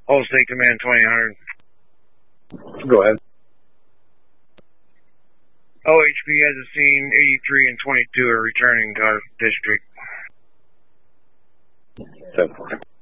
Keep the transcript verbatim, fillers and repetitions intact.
Whole State Command twenty hundred. Go ahead. O H P has a scene. eighty-three and twenty-two are returning to our district. ten four.